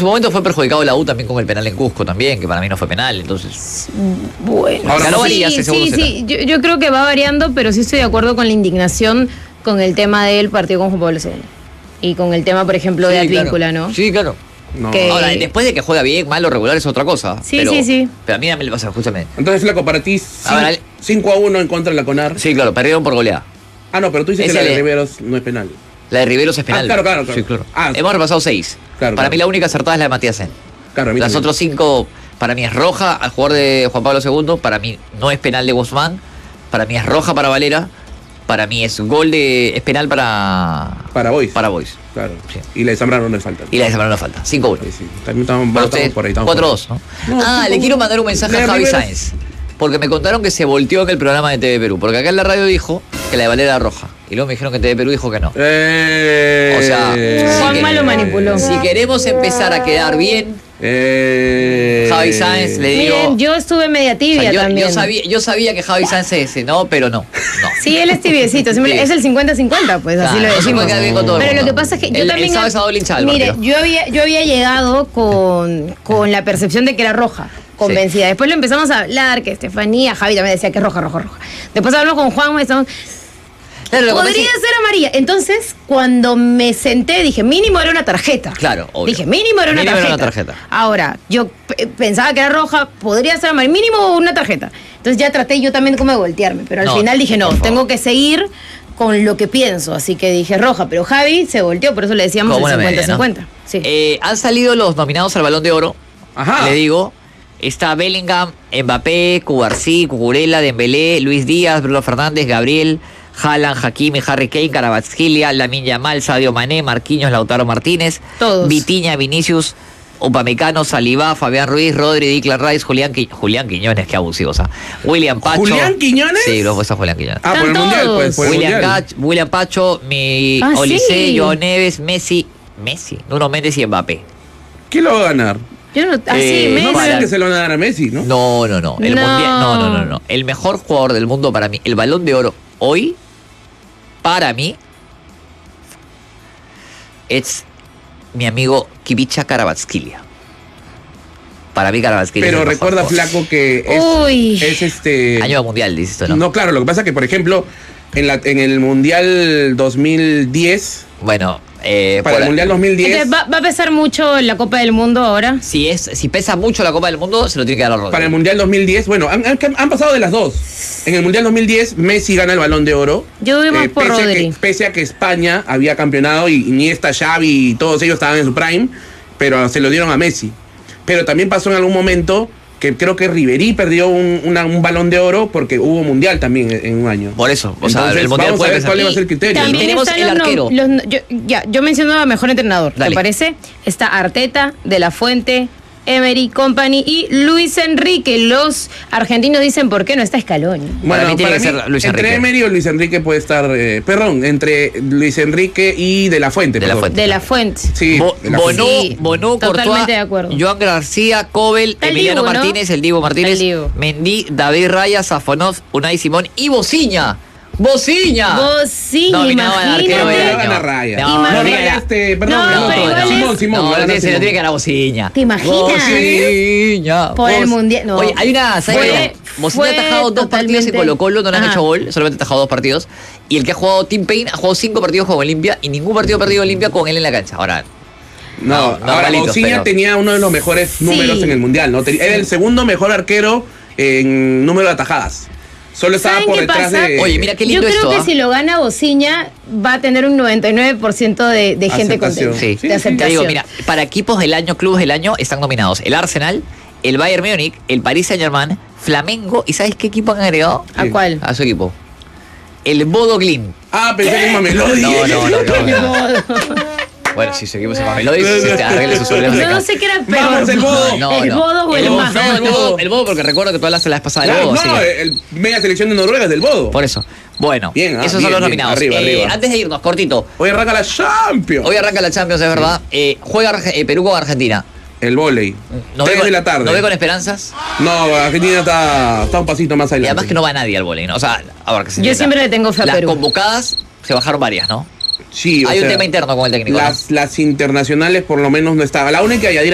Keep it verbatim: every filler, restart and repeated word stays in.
su momento fue perjudicado la U también con el penal en Cusco también, que para mí no fue penal, entonces... Bueno, Ahora, no sí, varía, sí, seguro sí, será. sí. Yo, yo creo que va variando, pero sí estoy de acuerdo con la indignación con el tema del partido con Juan Pablo segundo. Y con el tema, por ejemplo, de Sí, Advíncula, claro. ¿no? Sí, claro. No. Que- Ahora, después de que juega bien, mal o regular es otra cosa. Sí, pero, sí, sí. Pero a mí, dame- o sea, escúchame. Entonces, Flaco, para ti A ver, Ale- cinco a uno en contra de la CONAR. Sí, claro, perdieron por goleada. Ah, no, pero tú dices Ese que la de le- Riveros no es penal. La de Riveros es penal. Ah, claro, claro, claro. Sí, claro. Ah, Hemos repasado seis. Claro, para claro. mí la única acertada es la de Matías Sen. Claro, a mí Las también. otras cinco, para mí es roja al jugador de Juan Pablo segundo. Para mí no es penal de Guzmán. Para mí es roja para Valera. Para mí es gol de. Es penal para. Para Boys. Para Boys. Claro. Sí. Y la de Zambrano no le falta. Y la de Zambrano no falta. cinco uno. Sí, sí. También estamos, Para estamos usted, por ahí. estamos cuatro por dos, ahí. ¿no? No, ah, cinco le quiero uno. mandar un mensaje De a Javi Riveros- Sáenz. Porque me contaron que se volteó en el programa de T V Perú. Porque acá en la radio dijo que la de Valera era roja. Y luego me dijeron que T V Perú dijo que no. Eh, O sea, Juan que- Malo manipuló. Si queremos empezar a quedar bien, Eh, Javi Sáenz le digo. Miren, yo estuve media o tibia sea, yo, también. yo sabía, yo sabía que Javi Sáenz es ese, ¿no? Pero no. No. Sí, él es tibiecito, siempre- Sí. es el cincuenta cincuenta, pues así Claro, lo no se decimos. puede quedar bien con todo el Pero lo mundo. que pasa es que yo El- también... el sábado es a doble hinchada el Mire, partido. yo había, yo había llegado con, con la percepción de que era roja, convencida. Después lo empezamos a hablar, que Estefanía, Javi también decía que es roja, roja, roja. Después hablamos con Juan, estamos... Claro, lo que Podría pasa es- ser amarilla. Entonces, cuando me senté, dije, mínimo era una tarjeta. Claro, obvio. Dije, mínimo era una Mínimo era tarjeta. una tarjeta. Ahora, yo p- pensaba que era roja, podría ser amarilla, mínimo una tarjeta. Entonces ya traté yo también como de voltearme, pero al No, final dije, no, por favor. tengo que seguir con lo que pienso. Así que dije roja, pero Javi se volteó, por eso le decíamos Como el una media, ¿no? cincuenta cincuenta. Sí. Eh, han salido los nominados al Balón de Oro. Ajá. Le digo. Está Bellingham, Mbappé, Cubarsí, Cucurella, Dembélé, Luis Díaz, Bruno Fernández, Gabriel, Haaland, Hakimi, Harry Kane, Kvaratskhelia, Lamine Yamal, Sadio Mané, Marquinhos, Lautaro Martínez, Todos. Vitinha, Vinicius, Upamecano, Saliba, Fabián Ruiz, Rodri, Declan Rice, Julián, Qui- Julián Quiñones, qué abusivos, ¿ah? William Pacho. ¿Julián Quiñones? Sí, luego fue Julián Quiñones. Ah, por el Están mundial, todos. pues. Por el William, mundial. Gach- William Pacho, mi Ah, Olise, sí. Joao Neves, Messi, Messi, Nuno Méndez y Mbappé. ¿Quién lo va a ganar? Yo no, así, Eh, Messi. No para- saben que se lo van a dar a Messi, ¿no? No, no, no. El No. mundial, no, no, no, no. El mejor jugador del mundo para mí, el Balón de Oro hoy, para mí, es mi amigo Kivicha Kvaratskhelia. Para mí Kvaratskhelia Pero es el mejor recuerda, jugador. Flaco, que es, Uy. es este... Año mundial, dices tú, ¿no? No, claro, lo que pasa es que, por ejemplo, en, la, en el Mundial dos mil diez, Bueno, eh, para por- el Mundial dos mil diez, Entonces, ¿va, va a pesar mucho en la Copa del Mundo ahora? si es, si pesa mucho la Copa del Mundo, se lo tiene que dar a Rodri. para el Mundial dos mil diez, bueno, han, han- han pasado de las dos. En el Mundial dos mil diez, Messi gana el Balón de Oro. Yo voy más por pese, a Rodri. que, pese a que España había campeonado y Iniesta, Xavi y todos ellos estaban en su prime, pero se lo dieron a Messi. Pero también pasó en algún momento que creo que Ribery perdió un, una- un Balón de Oro porque hubo Mundial también en, en un año. Por eso, o sea, Entonces, el mundial vamos a puede ver pesar. cuál va a ser el criterio, También ¿no? tenemos están el los no- arquero. los no- yo, ya, yo menciono a mejor entrenador, Dale. ¿te parece? Está Arteta, De La Fuente, Emery, Company y Luis Enrique. Los argentinos dicen, ¿por qué no está Scaloni? Para mí tiene que ser Luis entre Enrique. Emery o Luis Enrique puede estar, eh, perdón, entre Luis Enrique y De La Fuente. De La perdón. Fuente. De La Fuente. Sí, Bo- De La Bonú, Fuente. Sí, Bonú, totalmente Courtois, de acuerdo. Joan García, Cobel, Está el Emiliano Dibu, ¿no? Martínez, el Divo Martínez, Está el Dibu. Mendy, David Raya, Safonov, Unai Simón y Bociña. ¡Bociña! Bociña, Nominado al arquero imagínate. del No, año. gana Raya. No, Imagínate. no, No, tiene que Raya, ganar- este, perdón, No, el otro, pero igual Simón, es- Simón, No, gana se lo Simón. tiene que ganar Bociña. ¿Te imaginas? Bociña. Por el Boc- mundial, no. Oye, hay una. ¿sabes Fue- qué? Bociña fue ha atajado dos partidos en totalmente- Colo-Colo, no le han Ajá. hecho gol, solamente ha atajado dos partidos. Y el que ha jugado Tim Payne ha jugado cinco partidos con Olimpia y ningún partido perdido Olimpia con él en la cancha. Ahora, No, No, no, ahora malitos, Bociña pero- tenía uno de los mejores números en el Mundial, ¿no? Ten- Era el segundo mejor arquero en número de atajadas. Solo estaba ¿Saben por qué detrás pasa? de... Oye, mira qué Yo lindo creo esto. que ¿ah? si lo gana Bociña va a tener un noventa y nueve por ciento de, de gente Aceptación. contenta. Sí. Sí, de sí. Te aceptación. digo, mira, para equipos del año, clubes del año, están nominados el Arsenal, el Bayern Múnich, el Paris Saint-Germain, Flamengo, ¿y sabes qué equipo han agregado? ¿A cuál? A su equipo. El Bodo Glimt. Ah, pensé que Mamelodi. No, no, no, no, no. Bueno, si su equipo se llama Melody, si se arregle sus problemas de Yo no casa. sé qué era Vamos, peor. el Bodo. No, el no. bodo o el, el más. bodo, no, el bodo, el bodo, porque recuerdo que tú hablaste la vez pasada del Claro, bodo. no, así que- el media selección de Noruega es del Bodo. Por eso. Bueno, Bien, ah, esos bien, son los bien. nominados. Arriba, Eh, arriba. Antes de irnos, cortito. Hoy arranca la Champions. Hoy arranca la Champions, es verdad. Eh, juega Arge- eh, Perú con Argentina. El vóley. ¿No Tres ve con- de la tarde. ¿No ve con esperanzas? No, Argentina está, está un pasito más Y adelante. además que no va nadie al vóley, ¿no? O sea, ahora que se Yo entienda. siempre le tengo fe a Las Perú. convocadas se bajaron varias, ¿no? Sí, o Hay un sea, tema interno con el técnico, ¿no? Las, las internacionales por lo menos no estaba. La única, Yadira